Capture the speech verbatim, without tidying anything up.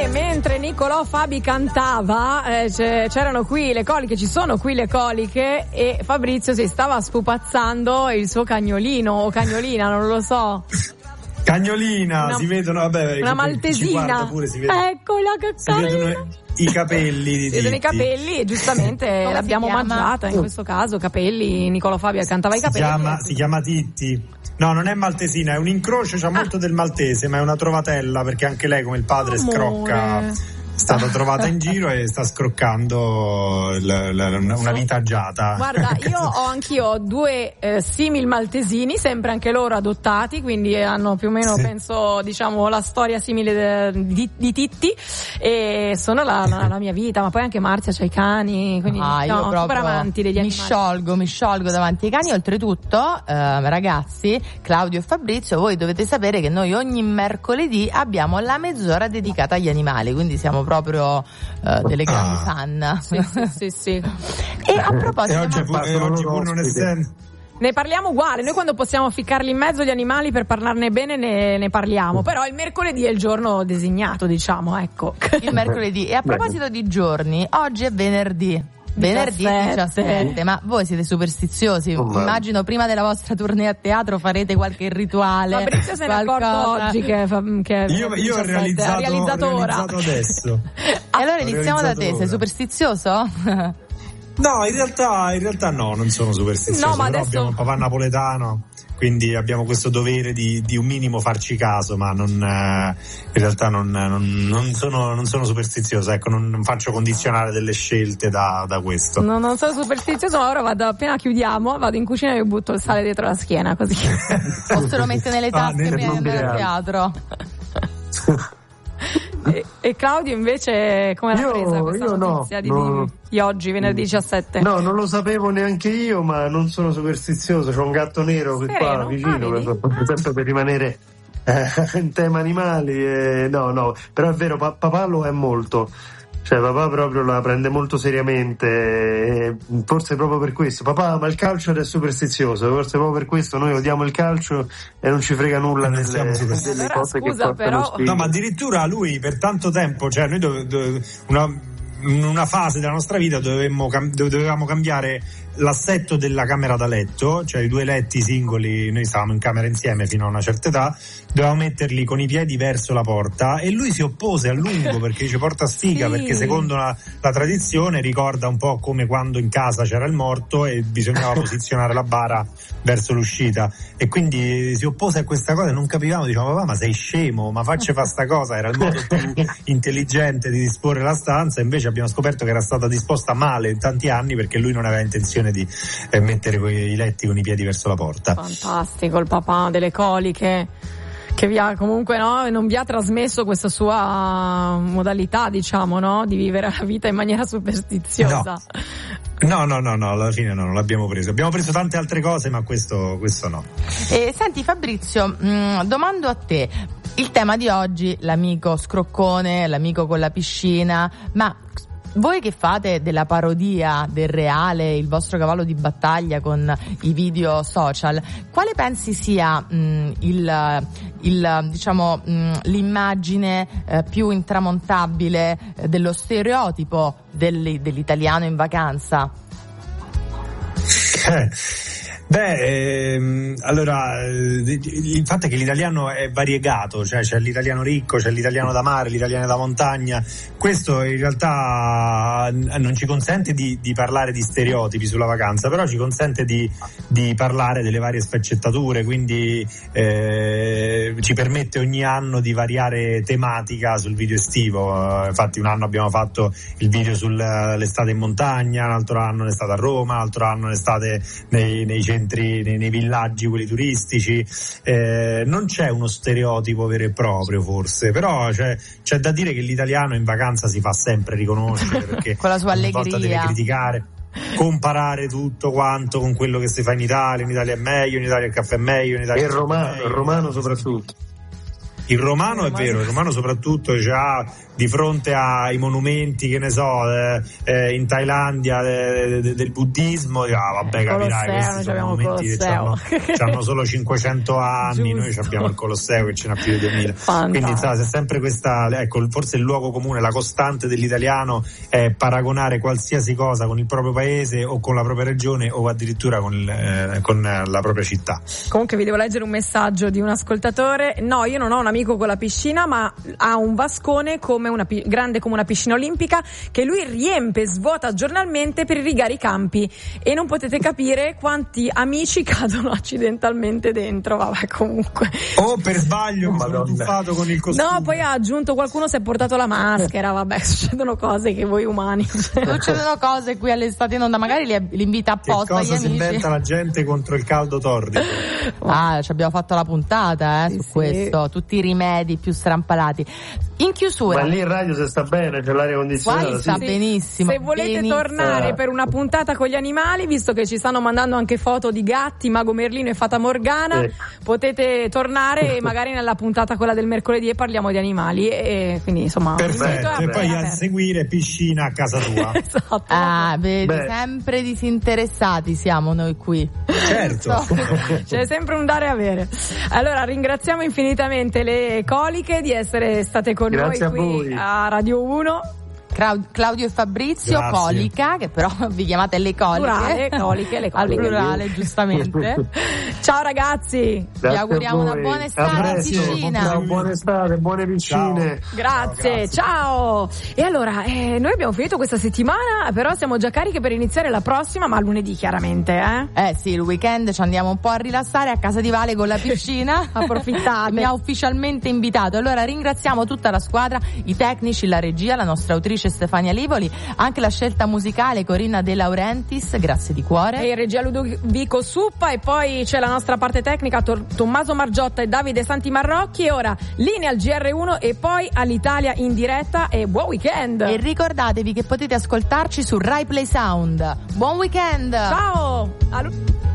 mentre Niccolò Fabi cantava eh, c'erano qui le coliche, ci sono qui le coliche, e Fabrizio si stava spupazzando il suo cagnolino o cagnolina, non lo so. Cagnolina, una, si vedono, vabbè, una maltesina. Pure, si vede, eccola che si vedono i capelli di si vedono i capelli e giustamente come l'abbiamo mangiata in questo caso. Capelli, Niccolò Fabi cantava i capelli. Si chiama, si chiama Titti. No, non è maltesina, è un incrocio, c'ha ah. molto del maltese, ma è una trovatella, perché anche lei, come il padre, Amore. scrocca. È stata trovata in giro e sta scroccando la, la, una, una vita agiata. Guarda, io ho anch'io due eh, simil maltesini, sempre anche loro adottati, quindi hanno più o meno, sì. penso, diciamo, la storia simile de, di, di Titti, e sono la, la, la mia vita. Ma poi anche Marzia c'ha i cani, quindi ah, siamo io proprio super amanti degli mi animali. sciolgo, mi sciolgo davanti ai cani. Oltretutto, eh, ragazzi, Claudio e Fabrizio, voi dovete sapere che noi ogni mercoledì abbiamo la mezz'ora dedicata agli animali, quindi siamo proprio uh, delle grandi ah. fan. Sì, sì, sì, sì. E a proposito, e oggi, pur, e oggi pur non essendo, ne parliamo uguale. Noi quando possiamo ficcarli in mezzo gli animali per parlarne bene ne, ne parliamo, però il mercoledì è il giorno designato, diciamo, ecco. Il mercoledì. E a proposito di giorni, oggi è venerdì. Venerdì diciassette, ma voi siete superstiziosi? Oh, immagino prima della vostra tournée a teatro farete qualche rituale. Fabrizio se ne è accorto oggi che, che io, io ho realizzato, ha realizzato ho ora realizzato adesso. E allora iniziamo da te, ora. Sei superstizioso? No, in realtà, in realtà no, non sono superstizioso, no, ma però adesso... abbiamo un papà napoletano, quindi abbiamo questo dovere di, di un minimo farci caso, ma non, in realtà non, non, non, sono, non sono superstizioso, ecco, non, non faccio condizionare delle scelte da, da questo. No, non sono superstizioso, ma ora vado, appena chiudiamo, vado in cucina e butto il sale dietro la schiena, così. O se lo mette nelle tasche ah, prima di andare al teatro. E, e Claudio invece come l'ha io, presa questa io notizia no, di, no, di, di oggi, venerdì diciassette? No, non lo sapevo neanche io, ma non sono superstizioso, c'ho un gatto nero qui qua vicino, ah, per, sempre per rimanere eh, in tema animali, eh, no, no, però è vero, pa- papà lo è molto. Cioè papà proprio la prende molto seriamente, e forse proprio per questo. Papà, ma il calcio è superstizioso, forse proprio per questo noi odiamo il calcio e non ci frega nulla delle, delle allora, cose scusa, che però... No, ma addirittura lui per tanto tempo, cioè noi dove, dove, una, in una fase della nostra vita dovevamo, dovevamo cambiare l'assetto della camera da letto, cioè i due letti singoli, noi stavamo in camera insieme fino a una certa età, dovevamo metterli con i piedi verso la porta, e lui si oppose a lungo perché dice porta sfiga, sì. perché secondo la, la tradizione ricorda un po' come quando in casa c'era il morto e bisognava posizionare la bara verso l'uscita, e quindi si oppose a questa cosa e non capivamo, dicevamo papà ma sei scemo, ma faccia fa sta cosa, era il modo più intelligente di disporre la stanza, invece abbiamo scoperto che era stata disposta male in tanti anni perché lui non aveva intenzione di eh, mettere i letti con i piedi verso la porta. Fantastico, il papà delle coliche che vi ha comunque no, non vi ha trasmesso questa sua modalità, diciamo, no, di vivere la vita in maniera superstiziosa. No, no, no, no, alla fine no, non l'abbiamo preso. Abbiamo preso tante altre cose, ma questo, questo no. E senti Fabrizio, mh, domando a te, il tema di oggi, l'amico scroccone, l'amico con la piscina, ma voi che fate della parodia del reale, il vostro cavallo di battaglia con i video social, quale pensi sia mh, il, il diciamo mh, l'immagine eh, più intramontabile eh, dello stereotipo dell, dell'italiano in vacanza? Eh. Beh, ehm, allora il fatto è che l'italiano è variegato, cioè c'è l'italiano ricco, c'è l'italiano da mare, l'italiano da montagna. Questo in realtà non ci consente di, di parlare di stereotipi sulla vacanza, però ci consente di, di parlare delle varie sfaccettature, quindi eh, ci permette ogni anno di variare tematica sul video estivo. Infatti un anno abbiamo fatto il video sull'estate in montagna, un altro anno l'estate a Roma, un altro anno l'estate nei, nei centri Nei, nei villaggi, quelli turistici. Eh, non c'è uno stereotipo vero e proprio, forse, però c'è, c'è da dire che l'italiano in vacanza si fa sempre riconoscere, perché con la sua allegria ogni volta deve criticare, comparare tutto quanto con quello che si fa in Italia. In Italia è meglio, in Italia il caffè è meglio, in Italia e il romano, il romano soprattutto. Il romano è vero, il romano soprattutto già di fronte ai monumenti, che ne so, eh, eh, in Thailandia eh, de, del buddismo, ah, vabbè, capirai, questi sono monumenti che hanno solo cinquecento anni, noi abbiamo il Colosseo che ce n'ha più di duemila. Fantastico. Quindi sa, c'è sempre questa, ecco, forse il luogo comune, la costante dell'italiano è paragonare qualsiasi cosa con il proprio paese o con la propria regione o addirittura con, il, eh, con la propria città. Comunque vi devo leggere un messaggio di un ascoltatore. No, io non ho un amico con la piscina, ma ha un vascone come una pi- grande come una piscina olimpica che lui riempie, svuota giornalmente per irrigare i campi, e non potete capire quanti amici cadono accidentalmente dentro. Vabbè, comunque. O per sbaglio mi sono tuffato con il costume. No, poi ha aggiunto qualcuno si è portato la maschera. Vabbè, succedono cose che voi umani. Succedono cose qui all'estate in onda, magari li, li invita apposta. Che cosa gli si amici. inventa la gente contro il caldo torrido? Ah, ci abbiamo fatto la puntata eh, sì, su sì. questo, tutti i rimedi più strampalati. In chiusura. Ma lì in radio se sta bene, c'è l'aria condizionata. Qua sta sì. benissimo. Se volete benissimo. tornare per una puntata con gli animali, visto che ci stanno mandando anche foto di gatti, Mago Merlino e Fata Morgana, Sì. potete tornare magari nella puntata quella del mercoledì e parliamo di animali, e quindi insomma Perfetto, e poi a aperto. seguire piscina a casa tua. Esatto. Ah, vedi, Beh. sempre disinteressati siamo noi qui. Certo. C'è sempre un dare e avere. Allora ringraziamo infinitamente le Coliche di essere state con Grazie noi a qui voi. a Radio uno. Claudio e Fabrizio, Grazie. Colica, che però vi chiamate le coliche. Plurale, coliche, le Al coliche. plurale, giustamente. Ciao ragazzi. Grazie Vi auguriamo a una voi. buona estate A in presto. piscina. Ciao, buona estate, buone piscine. Grazie, ciao. E allora, eh, noi abbiamo finito questa settimana, però siamo già cariche per iniziare la prossima, ma lunedì chiaramente, eh? Eh sì, il weekend ci andiamo un po' a rilassare a casa di Vale con la piscina. Approfittate. Mi ha ufficialmente invitato. Allora ringraziamo tutta la squadra, i tecnici, la regia, la nostra autrice Stefania Livoli, anche la scelta musicale Corinna De Laurentiis, grazie di cuore. E regia Ludovico Suppa, e poi c'è la nostra parte tecnica Tor- Tommaso Margiotta e Davide Santi Marrocchi. E ora linea al G R uno e poi all'Italia in diretta, e buon weekend. E ricordatevi che potete ascoltarci su Rai Play Sound. Buon weekend! Ciao. Allo-